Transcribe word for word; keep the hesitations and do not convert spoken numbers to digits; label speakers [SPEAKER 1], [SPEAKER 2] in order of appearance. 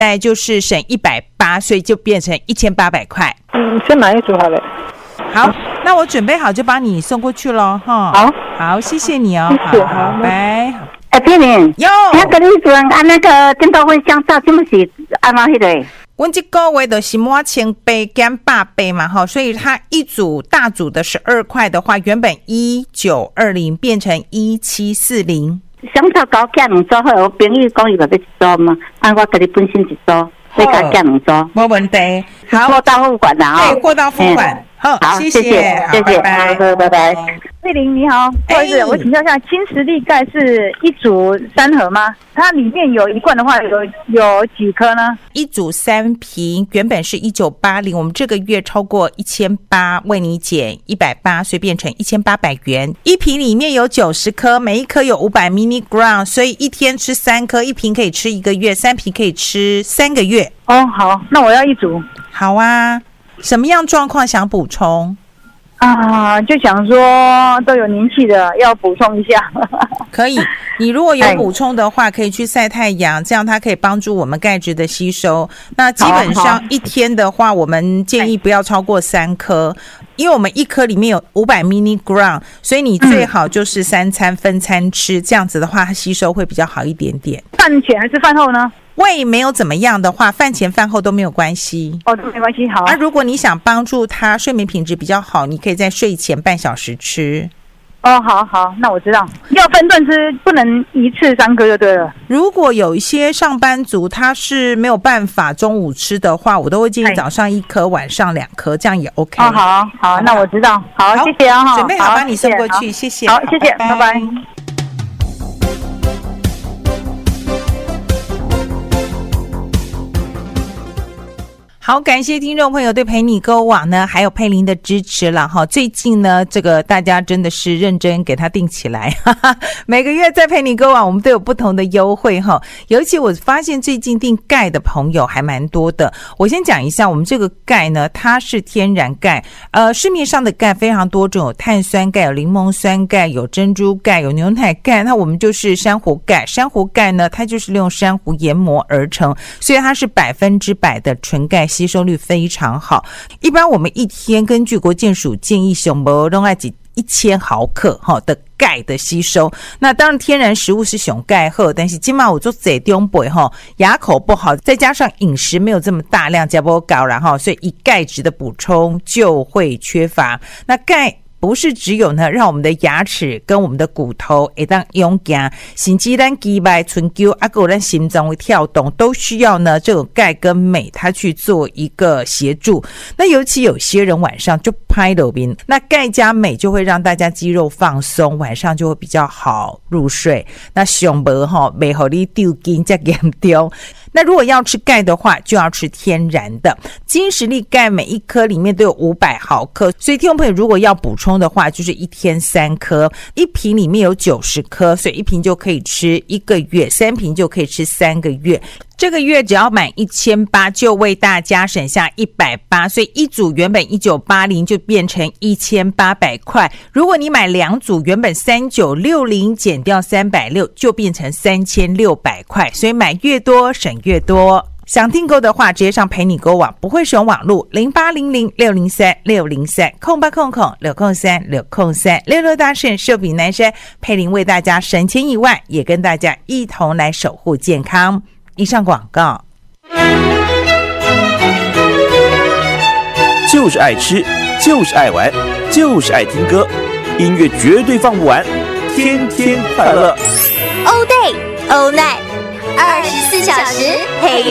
[SPEAKER 1] 概就是省一百八，所以就变成一千八百块。
[SPEAKER 2] 嗯，先买一组好了。
[SPEAKER 1] 好，那我准备好就帮你送过去咯哈。
[SPEAKER 2] 好，
[SPEAKER 1] 好，谢谢你哦。
[SPEAKER 2] 谢谢，
[SPEAKER 1] 好，拜。
[SPEAKER 3] 哎，佩玲，
[SPEAKER 1] 有，
[SPEAKER 3] 那个你说按那个电头会香皂，怎么是按哪迄个？
[SPEAKER 1] 我这个月的是摸千杯减八杯嘛哈，所以它一组大组的十二块的话，原本一九二零变成一七四零。
[SPEAKER 3] 香皂搞加两组，好，我朋友讲伊话要一组嘛，按我给你本身一组，再加加两组，
[SPEAKER 1] 没问题。好，
[SPEAKER 3] 货到付款啦啊！
[SPEAKER 1] 对，货到付款。好，
[SPEAKER 3] 好，
[SPEAKER 1] 谢
[SPEAKER 3] 谢谢，谢谢，
[SPEAKER 1] 拜
[SPEAKER 3] 拜拜拜。
[SPEAKER 2] 慧玲你好，不好意思，
[SPEAKER 1] 哎
[SPEAKER 2] 我请教一下，金实力钙是一组三盒吗？它里面有一罐的话，有有几颗呢？
[SPEAKER 1] 一组三瓶，原本是一九八零，我们这个月超过一千八，为你减一百八，所以变成一千八百元。一瓶里面有九十颗，每一颗有五百 milligram， 所以一天吃三颗，一瓶可以吃一个月，三瓶可以吃三个月。
[SPEAKER 2] 哦，好，那我要一组。
[SPEAKER 1] 好啊，什么样状况想补充？
[SPEAKER 2] 啊，就想说都有年纪的，要补充一下。
[SPEAKER 1] 可以，你如果有补充的话，可以去晒太阳，这样它可以帮助我们钙质的吸收。那基本上一天的话，我们建议不要超过三颗，因为我们一颗里面有五百 milligram， 所以你最好就是三餐分餐吃，这样子的话，它吸收会比较好一点点。
[SPEAKER 2] 饭前还是饭后呢？
[SPEAKER 1] 胃没有怎么样的话，饭前饭后都没有关系。
[SPEAKER 2] 哦，都没关系，好。
[SPEAKER 1] 而、啊、如果你想帮助他睡眠品质比较好，你可以在睡前半小时吃。
[SPEAKER 2] 哦，好好，那我知道，要分段吃，不能一次三颗就对了。
[SPEAKER 1] 如果有一些上班族他是没有办法中午吃的话，我都会建议早上一颗，晚上两颗，这样也 OK。
[SPEAKER 2] 哦，好好，那我知道，好，谢谢啊，
[SPEAKER 1] 准备好帮你送过去，谢谢。
[SPEAKER 2] 好，谢谢，拜拜。
[SPEAKER 1] 好，感谢听众朋友对陪你购网呢还有佩玲的支持了哈。最近呢这个大家真的是认真给它定起来，哈哈，每个月在陪你购网我们都有不同的优惠哈。尤其我发现最近订钙的朋友还蛮多的。我先讲一下，我们这个钙呢它是天然钙，呃市面上的钙非常多种，有碳酸钙，有柠檬酸钙，有珍珠钙，有牛奶钙，那我们就是珊瑚钙。珊瑚钙呢它就是利用珊瑚研磨而成，所以它是百分之百的纯钙，吸收率非常好。一般我们一天根据国健署建议上没都要几一千毫克的钙的吸收。那当然天然食物是上钙好，但是今嘛我做这中北牙口不好，再加上饮食没有这么大量加不高，然后所以以钙质的补充就会缺乏。那钙不是只有呢让我们的牙齿跟我们的骨头会当勇敢，甚至咱肌脉春秋啊还有咱心脏会跳动，都需要呢这种钙跟镁它去做一个协助。那尤其有些人晚上就拍抖音，那钙加镁就会让大家肌肉放松，晚上就会比较好入睡。那上没齁袂让你丢筋这严重。那如果要吃钙的话，就要吃天然的。金实力钙每一颗里面都有五百毫克，所以听众朋友如果要补充的话，就是一天三颗，一瓶里面有九十颗，所以一瓶就可以吃一个月，三瓶就可以吃三个月。这个月只要满一千八就为大家省下一百八，所以一组原本一九八零就变成一千八百块。如果你买两组，原本三九六零减掉三百六就变成三千六百块，所以买越多省越多。想订购的话，直接上陪你购网，不会使用网路零八零零六零三六零三空八空空六空三六空三六六大顺寿比南山，佩玲为大家省钱以外，也跟大家一同来守护健康。以上广告。
[SPEAKER 4] 就是爱吃，就是爱玩，就是爱听歌，音乐绝对放不完，天天快乐。
[SPEAKER 5] All day, all night， 二十四小时陪